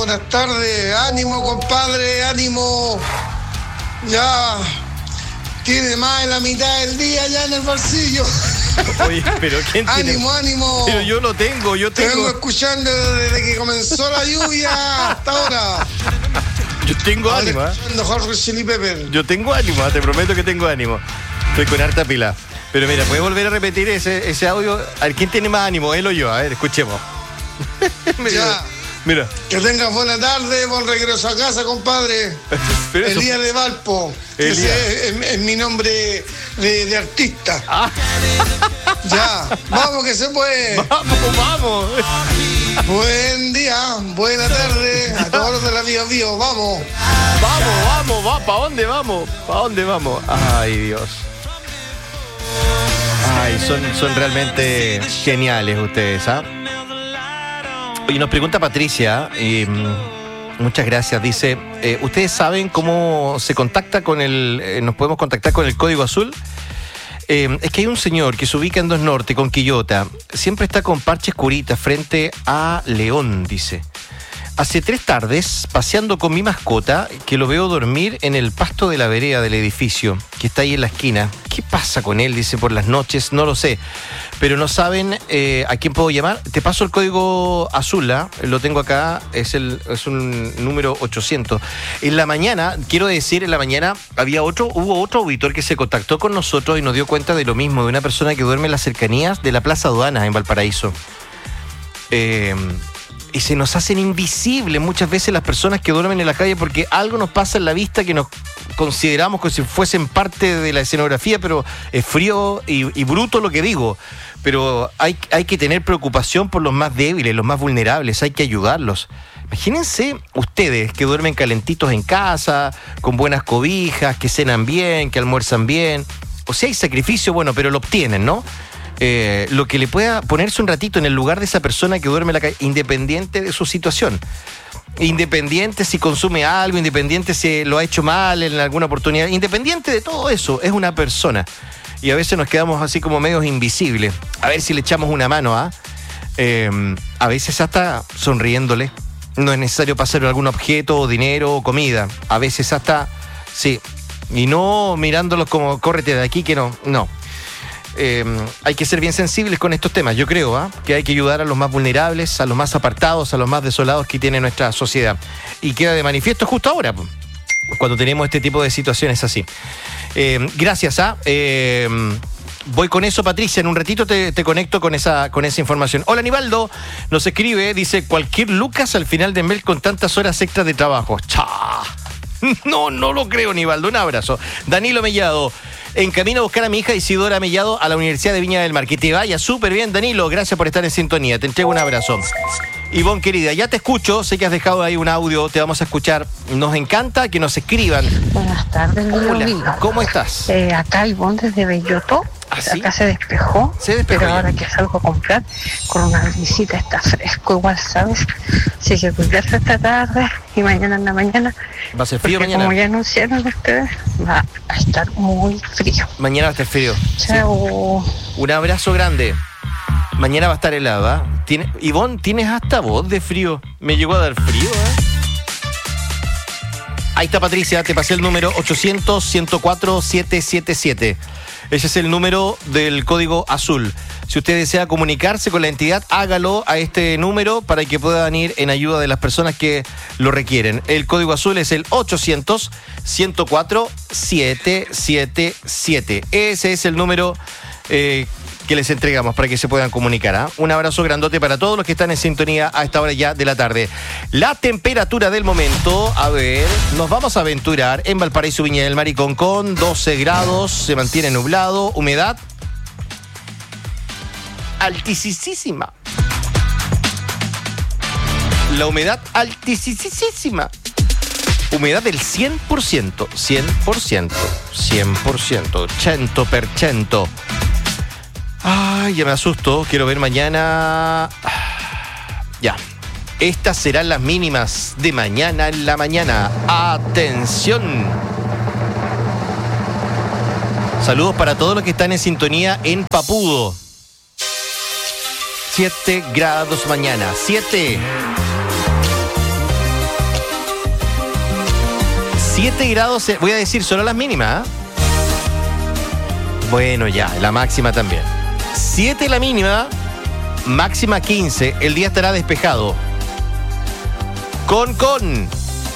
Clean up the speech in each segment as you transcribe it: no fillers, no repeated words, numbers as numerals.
buenas tardes. Ánimo, compadre, ánimo. Ya tiene más de la mitad del día ya en el bolsillo. Oye, pero ¿quién tiene? Ánimo. Pero yo lo tengo, Te vengo escuchando desde que comenzó la lluvia hasta ahora. Yo tengo ánimo, Jorge Chili Pepper. Yo tengo ánimo, te prometo que tengo ánimo. Estoy con harta pila. Pero mira, ¿puedes volver a repetir ese audio? A ver, ¿quién tiene más ánimo, él o yo? A ver, escuchemos. Ya. Mira. Que tengas buena tarde, buen regreso a casa, compadre. Elías de Valpo. Ese es mi nombre de artista. Ya, vamos que se puede. Vamos. Buen día, buena tarde a todos los de la Bio Bio, vamos. Vamos, ¿para dónde vamos? Ay, Dios. Ay, son realmente geniales ustedes, ¿ah? Y nos pregunta Patricia, y muchas gracias, dice, ¿ustedes saben cómo se contacta con nos podemos contactar con el Código Azul? Es que hay un señor que se ubica en 2 Norte con Quillota, siempre está con parches curitas frente a León, dice. Hace 3 tardes, paseando con mi mascota, que lo veo dormir en el pasto de la vereda del edificio, que está ahí en la esquina. ¿Qué pasa con él? Dice, por las noches, no lo sé. Pero no saben a quién puedo llamar. Te paso el código azul, lo tengo acá, es un número 800. En la mañana, hubo otro auditor que se contactó con nosotros y nos dio cuenta de lo mismo, de una persona que duerme en las cercanías de la Plaza Aduanas en Valparaíso. Y se nos hacen invisibles muchas veces las personas que duermen en la calle porque algo nos pasa en la vista que nos consideramos como si fuesen parte de la escenografía, pero es frío y bruto lo que digo. Pero hay que tener preocupación por los más débiles, los más vulnerables, hay que ayudarlos. Imagínense ustedes que duermen calentitos en casa, con buenas cobijas, que cenan bien, que almuerzan bien. O sea, hay sacrificio, bueno, pero lo obtienen, ¿no? Lo que le pueda ponerse un ratito en el lugar de esa persona que duerme en la calle, independiente de su situación, independiente si consume algo, independiente si lo ha hecho mal en alguna oportunidad, independiente de todo eso, es una persona. Y a veces nos quedamos así como medios invisibles. A ver si le echamos una mano, a veces hasta sonriéndole. No es necesario pasarle algún objeto, o dinero, o comida. A veces hasta, sí. Y no mirándolos como, córrete de aquí, que no. Hay que ser bien sensibles con estos temas, yo creo, que hay que ayudar a los más vulnerables, a los más apartados, a los más desolados que tiene nuestra sociedad. Y queda de manifiesto justo ahora, cuando tenemos este tipo de situaciones así. Gracias, voy con eso, Patricia, en un ratito te conecto con esa información. Hola, Aníbaldo, nos escribe, dice, cualquier Lucas al final de mes con tantas horas extras de trabajo. ¡Cha! No lo creo, Aníbaldo, un abrazo. Danilo Mellado, en camino a buscar a mi hija Isidora Mellado a la Universidad de Viña del Mar. Que te vaya súper bien, Danilo, gracias por estar en sintonía, te entrego un abrazo. Ivonne, querida, ya te escucho, sé que has dejado ahí un audio, te vamos a escuchar. Nos encanta que nos escriban. Buenas tardes, Hola, ¿cómo estás? Acá Ivonne desde Belloto. ¿Sí? Acá se despejó, pero ya. ahora que salgo a comprar con una brisita está fresco igual, ¿sabes? Así que cuidarse esta tarde y mañana en la mañana. ¿Va a ser frío mañana? Como ya anunciaron ustedes, va a estar muy frío. Mañana va a estar frío. Chao. Sí. Un abrazo grande. Mañana va a estar helada. Ivonne, tienes hasta voz de frío. Me llegó a dar frío, Ahí está, Patricia, te pasé el número 800-104-777. Ese es el número del Código Azul. Si usted desea comunicarse con la entidad, hágalo a este número para que puedan ir en ayuda de las personas que lo requieren. El Código Azul es el 800-104-777. Ese es el número que les entregamos para que se puedan comunicar. Un abrazo grandote para todos los que están en sintonía a esta hora ya de la tarde. La temperatura del momento, a ver, nos vamos a aventurar en Valparaíso, Viña del Mar y Concón, 12 grados, se mantiene nublado, humedad altísima. La humedad altísima. Humedad del 100%, 100%. Ay, ya me asusto, quiero ver mañana. Ya. Estas serán las mínimas de mañana en la mañana. ¡Atención! Saludos para todos los que están en sintonía en Papudo. 7 grados mañana. 7. 7 grados, voy a decir solo las mínimas, ¿eh? Bueno, ya, la máxima también. 7 la mínima, máxima 15. El día estará despejado. Concón,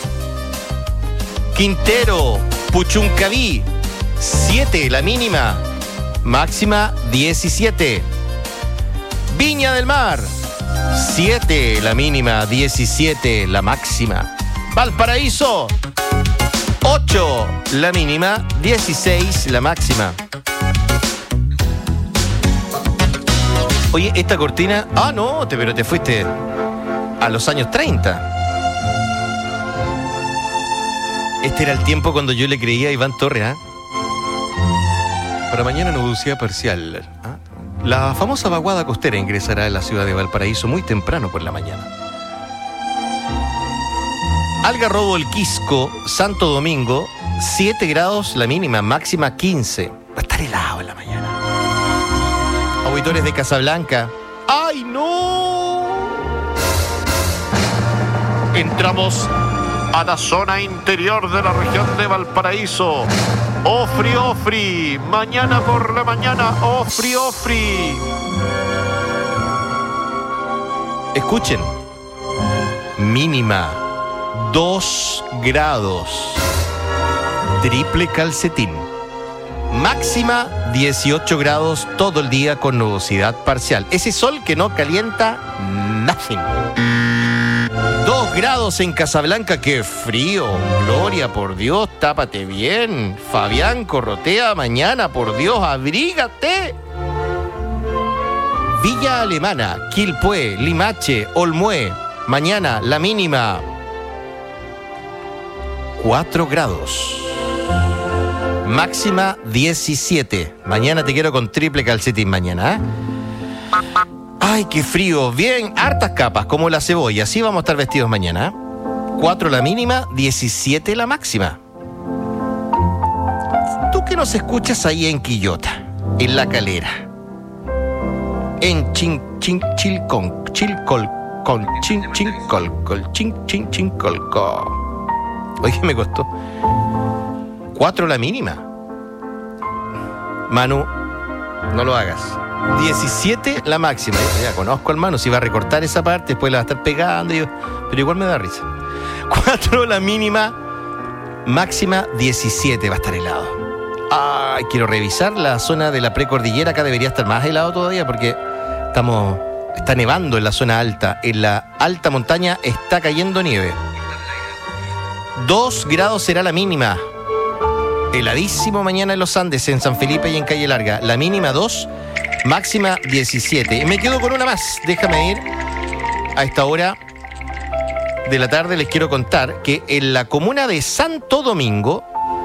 Quintero, Puchuncaví, 7 la mínima, máxima 17. Viña del Mar, 7 la mínima, 17 la máxima. Valparaíso, 8 la mínima, 16 la máxima. Oye, esta cortina... Ah, no, pero te fuiste a los años 30. Este era el tiempo cuando yo le creía a Iván Torres, ¿eh? Para mañana nubosidad parcial. ¿Eh? La famosa vaguada costera ingresará en la ciudad de Valparaíso muy temprano por la mañana. Algarrobo, El Quisco, Santo Domingo, 7 grados la mínima, máxima 15. Va a estar helado en la mañana. Auditores de Casablanca. ¡Ay, no! Entramos a la zona interior de la región de Valparaíso. Ofri, ofri. Mañana por la mañana, ofri, ofri. Escuchen. Mínima 2 grados. Triple calcetín. Máxima 18 grados todo el día con nubosidad parcial. Ese sol que no calienta nothing. 2 grados en Casablanca, qué frío. Gloria, por Dios, tápate bien. Fabián, corrotea mañana, por Dios, abrígate. Villa Alemana, Quilpué, Limache, Olmué. Mañana la mínima 4 grados. Máxima 17. Mañana te quiero con triple calcetín mañana, ¿eh? Ay, qué frío. Bien, hartas capas, como la cebolla. Así vamos a estar vestidos mañana, ¿eh? 4 la mínima, 17 la máxima. Tú que nos escuchas ahí en Quillota, en La Calera, en Chilcolco, 5. Oye, me costó 4 la mínima. Manu, no lo hagas. 17 la máxima. Ya conozco al Manu, si va a recortar esa parte, después la va a estar pegando, pero igual me da risa. 4 la mínima, máxima 17, va a estar helado. Ay, quiero revisar la zona de la precordillera, acá debería estar más helado todavía porque está nevando en la zona alta. En la alta montaña está cayendo nieve. 2 grados será la mínima. Heladísimo mañana en los Andes, en San Felipe y en Calle Larga. La mínima 2, máxima 17. Y me quedo con una más. Déjame ir. A esta hora de la tarde les quiero contar que en la comuna de Santo Domingo.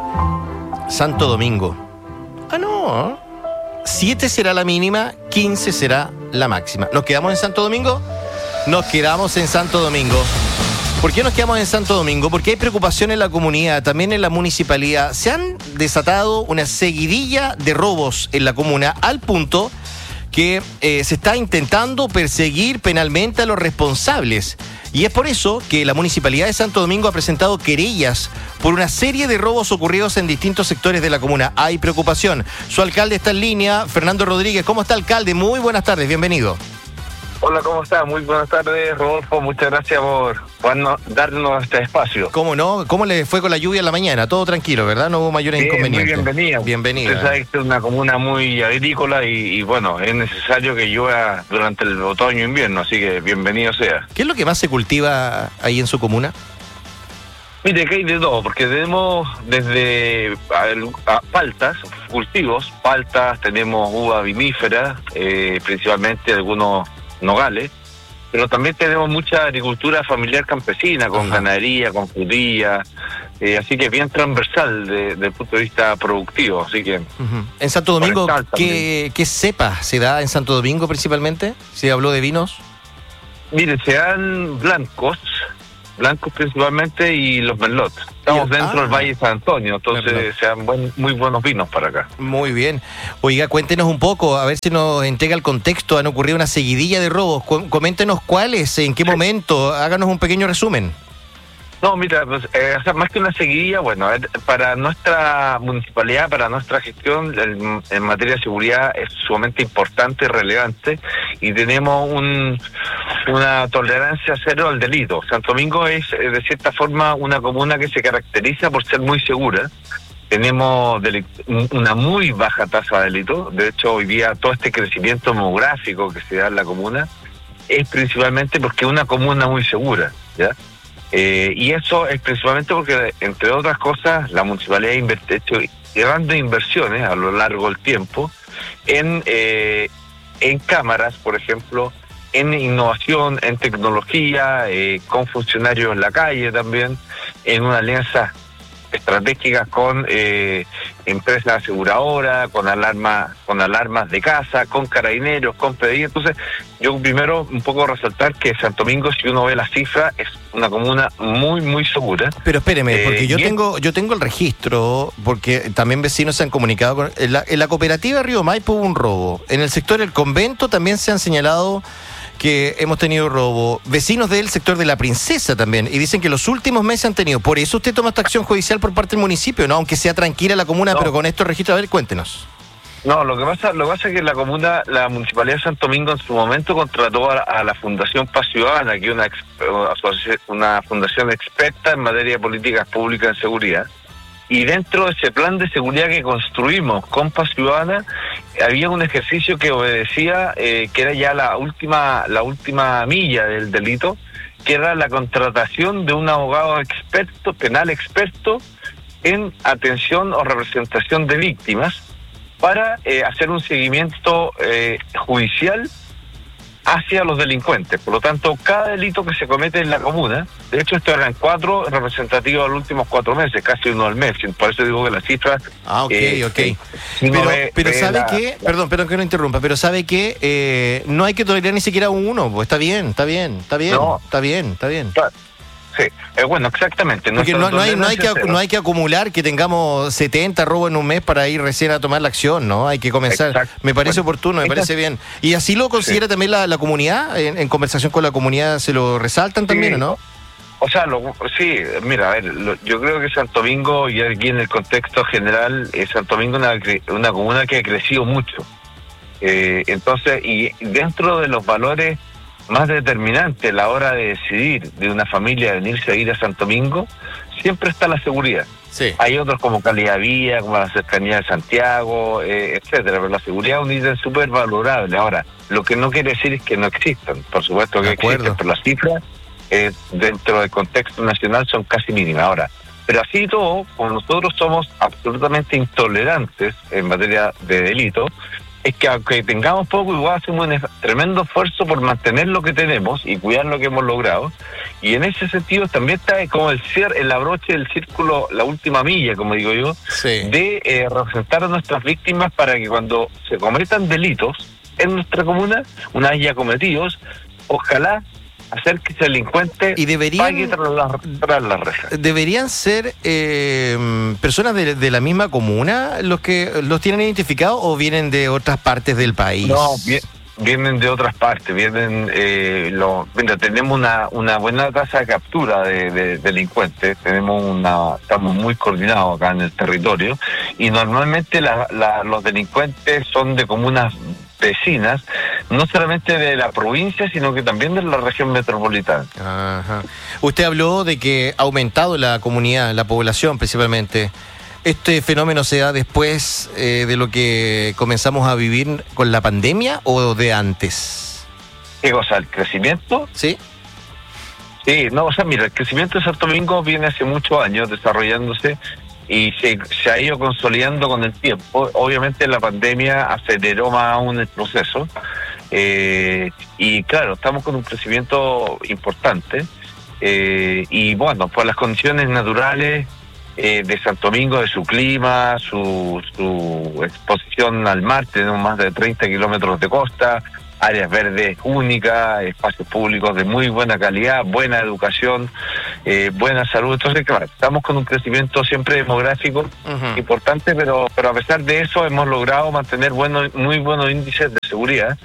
7 será la mínima, 15 será la máxima. ¿Nos quedamos en Santo Domingo? Nos quedamos en Santo Domingo. ¿Por qué nos quedamos en Santo Domingo? Porque hay preocupación en la comunidad, también en la municipalidad. Se han desatado una seguidilla de robos en la comuna al punto que se está intentando perseguir penalmente a los responsables. Y es por eso que la Municipalidad de Santo Domingo ha presentado querellas por una serie de robos ocurridos en distintos sectores de la comuna. Hay preocupación. Su alcalde está en línea, Fernando Rodríguez. ¿Cómo está, alcalde? Muy buenas tardes, bienvenido. Hola, ¿cómo está? Muy buenas tardes, Rodolfo. Muchas gracias por darnos este espacio. ¿Cómo no? ¿Cómo le fue con la lluvia en la mañana? Todo tranquilo, ¿verdad? No hubo mayores inconvenientes. Muy bienvenida. Bienvenida. Usted sabe que es una comuna muy agrícola y bueno, es necesario que llueva durante el otoño e invierno, así que bienvenido sea. ¿Qué es lo que más se cultiva ahí en su comuna? Mire, que hay de todo, porque tenemos desde paltas, cultivos, paltas, tenemos uva vinífera, principalmente algunos nogales, pero también tenemos mucha agricultura familiar campesina, con ganadería, con judía, así que bien transversal desde el punto de vista productivo, así que... En Santo Domingo, ¿qué cepa se da en Santo Domingo principalmente? ¿Se habló de vinos? Mire, se dan blancos principalmente y los merlot. Estamos dentro del Valle de San Antonio, entonces se dan muy buenos vinos para acá. Muy bien. Oiga, cuéntenos un poco, a ver si nos entrega el contexto. Han ocurrido una seguidilla de robos. Coméntenos cuáles, en qué momento, háganos un pequeño resumen. No, mira, pues, o sea, más que una seguidilla, bueno, para nuestra municipalidad, para nuestra gestión en materia de seguridad es sumamente importante y relevante, y tenemos una tolerancia cero al delito. Santo Domingo es, de cierta forma, una comuna que se caracteriza por ser muy segura. Tenemos una muy baja tasa de delito. De hecho, hoy día todo este crecimiento demográfico que se da en la comuna es principalmente porque es una comuna muy segura, ¿ya? Y eso es principalmente porque, entre otras cosas, la municipalidad ha hecho grandes inversiones a lo largo del tiempo en cámaras, por ejemplo, en innovación, en tecnología, con funcionarios en la calle también, en una alianza estratégicas con empresas aseguradoras, con alarmas de casa, con carabineros, con PDI. Entonces, yo primero un poco resaltar que Santo Domingo, si uno ve las cifras, es una comuna muy, muy segura. Pero espéreme, porque yo tengo el registro, porque también vecinos se han comunicado en la cooperativa Río Maipo hubo un robo. En el sector del convento también se han señalado que hemos tenido robo. Vecinos del sector de La Princesa también, y dicen que los últimos meses han tenido. Por eso usted toma esta acción judicial por parte del municipio, ¿no? Aunque sea tranquila la comuna, pero con estos registros, a ver, cuéntenos. No, lo que pasa es que la Municipalidad de Santo Domingo en su momento contrató a la Fundación Paz Ciudadana, que es una fundación experta en materia de políticas públicas en seguridad. Y dentro de ese plan de seguridad que construimos con Paz Ciudadana, había un ejercicio que obedecía, que era ya la última milla del delito, que era la contratación de un abogado penal experto en atención o representación de víctimas para hacer un seguimiento judicial hacia los delincuentes. Por lo tanto, cada delito que se comete en la comuna, de hecho estos eran 4 representativos de los últimos 4 meses, casi uno al mes, por eso digo que las cifras... ok. Pero ¿sabe qué? Perdón que no interrumpa, pero ¿sabe qué? No hay que tolerar ni siquiera uno, pues está bien. No. Está bien. Sí, bueno, exactamente. Porque no hay que acumular que tengamos 70 robos en un mes para ir recién a tomar la acción, ¿no? Hay que comenzar. Exacto. Me parece oportuno, me parece bien. ¿Y así lo considera también la comunidad? ¿En conversación con la comunidad se lo resaltan también, o no? O sea, sí, mira, a ver, yo creo que Santo Domingo, y aquí en el contexto general, Santo Domingo es una comuna que ha crecido mucho. Entonces, y dentro de los valores más determinante a la hora de decidir de una familia venirse a ir a Santo Domingo, siempre está la seguridad. Sí. Hay otros como calidad de vida, como la cercanía de Santiago, etcétera, pero la seguridad es un ítem súper valorable. Ahora, lo que no quiere decir es que no existan, por supuesto que existen, pero las cifras dentro del contexto nacional son casi mínimas. Ahora, pero así todo, como nosotros somos absolutamente intolerantes en materia de delito, es que aunque tengamos poco, igual hacemos un tremendo esfuerzo por mantener lo que tenemos y cuidar lo que hemos logrado. Y en ese sentido también está como el abroche del círculo, la última milla, como digo yo, sí, de representar a nuestras víctimas para que cuando se cometan delitos en nuestra comuna, una vez ya cometidos, ojalá hacer que ese delincuente pague tras las rejas. ¿Deberían ser personas de la misma comuna los que los tienen identificados o vienen de otras partes del país? No, vienen de otras partes, mira, tenemos una buena tasa de captura de delincuentes, estamos muy coordinados acá en el territorio, y normalmente los delincuentes son de comunas vecinas, no solamente de la provincia, sino que también de la región metropolitana. Ajá. Usted habló de que ha aumentado la comunidad, la población principalmente. ¿Este fenómeno se da después de lo que comenzamos a vivir con la pandemia o de antes? ¿Qué cosa? ¿El crecimiento? Sí. Sí, no, o sea, mira, el crecimiento de Santo Domingo viene hace muchos años desarrollándose y se ha ido consolidando con el tiempo. Obviamente la pandemia aceleró más aún el proceso, y claro, estamos con un crecimiento importante, y bueno, por las condiciones naturales de Santo Domingo, de su clima, su exposición al mar, tenemos más de 30 kilómetros de costa, áreas verdes únicas, espacios públicos de muy buena calidad, buena educación, buena salud. Entonces, claro, estamos con un crecimiento siempre demográfico importante, pero a pesar de eso hemos logrado mantener muy buenos índices de seguridad,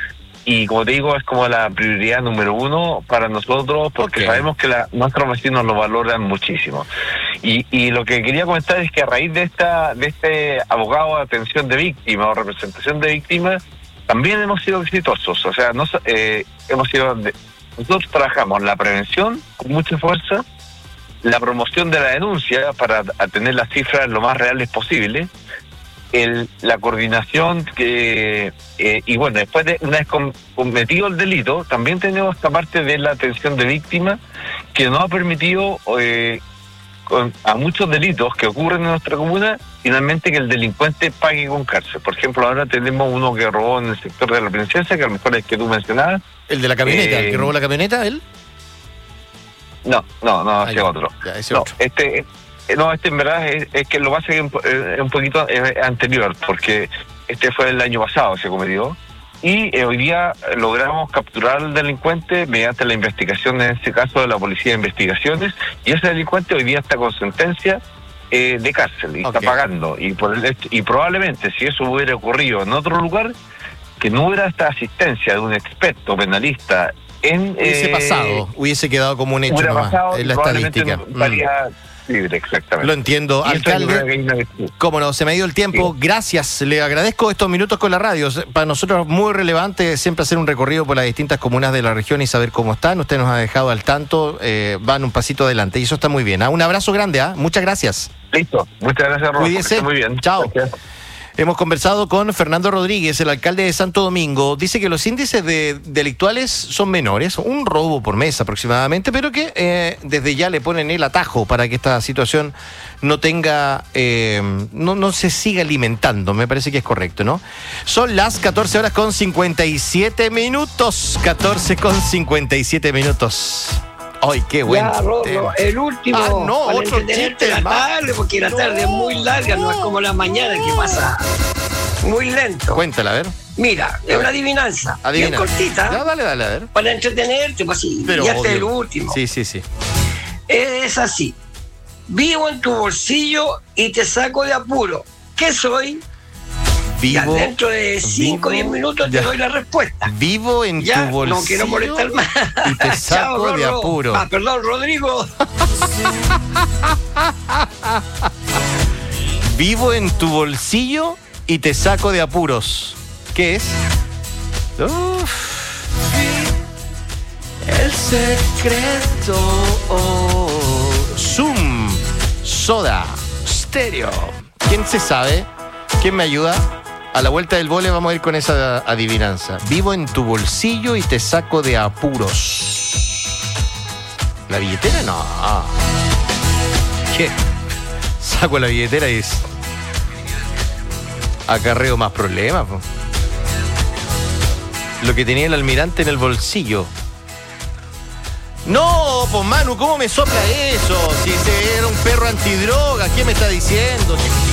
y como te digo, es como la prioridad número 1 para nosotros, porque sabemos que nuestros vecinos lo valoran muchísimo. Y lo que quería comentar es que a raíz de este abogado de atención de víctimas o representación de víctimas, también hemos sido exitosos. O sea, nosotros trabajamos la prevención con mucha fuerza, la promoción de la denuncia para tener las cifras lo más reales posible, la coordinación y bueno, después de una vez cometido el delito, también tenemos esta parte de la atención de víctimas que nos ha permitido a muchos delitos que ocurren en nuestra comuna, finalmente que el delincuente pague con cárcel. Por ejemplo, ahora tenemos uno que robó en el sector de la Princesa, que a lo mejor es que tú mencionabas. ¿El de la camioneta? ¿El que robó la camioneta, él? No, ese otro. Ya, ese otro. Este en verdad es que lo pasa que es un poquito anterior, porque este fue el año pasado, se cometió. Y hoy día logramos capturar al delincuente mediante la investigación, en este caso de la Policía de Investigaciones, y ese delincuente hoy día está con sentencia de cárcel y está pagando. Y probablemente, si eso hubiera ocurrido en otro lugar, que no hubiera esta asistencia de un experto penalista hubiese quedado como un hecho nomás, en la estadística. Libre, exactamente. Lo entiendo, alcalde. Cómo no, se me ha ido el tiempo. Sí. Gracias, le agradezco estos minutos con la radio. Para nosotros es muy relevante siempre hacer un recorrido por las distintas comunas de la región y saber cómo están. Usted nos ha dejado al tanto, van un pasito adelante y eso está muy bien. Un abrazo grande, muchas gracias. Listo, muchas gracias, Rob. Cuídese. Muy bien. Chao. Gracias. Hemos conversado con Fernando Rodríguez, el alcalde de Santo Domingo. Dice que los índices delictuales son menores, un robo por mes aproximadamente, pero que desde ya le ponen el atajo para que esta situación no tenga, no se siga alimentando. Me parece que es correcto, ¿no? Son las 14:57. 14:57. ¡Ay, qué bueno! Ya, Rodo, el último. Otro chiste la tarde, porque la tarde es muy larga, no es como la mañana que pasa muy lento. Cuéntala, a ver. Mira, es una adivinanza. Bien cortita. Ya, dale, a ver. Para entretenerte, pues sí. Pero ya está el último. Sí. Es así. Vivo en tu bolsillo y te saco de apuro. ¿Qué soy? Ya dentro de 5 o 10 minutos te doy la respuesta. Vivo en tu bolsillo. No quiero molestar más. Y te saco de apuro. Perdón, Rodrigo. Vivo en tu bolsillo y te saco de apuros. ¿Qué es? El secreto. Zoom. Soda Stereo. ¿Quién se sabe? ¿Quién me ayuda? A la vuelta del vole vamos a ir con esa adivinanza. Vivo en tu bolsillo y te saco de apuros. ¿La billetera? No. ¿Qué? Saco la billetera y acarreo más problemas, po. Lo que tenía el almirante en el bolsillo. No, pues Manu, ¿cómo me sopla eso? Si ese era un perro antidroga, ¿qué me está diciendo?